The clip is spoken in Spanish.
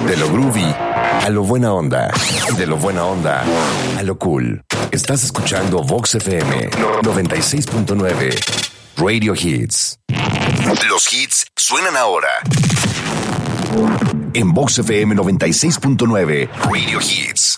De lo groovy a lo buena onda. De lo buena onda a lo cool. Estás escuchando Vox FM 96.9 Radio Hits. Los hits suenan ahora. En Vox FM 96.9 Radio Hits.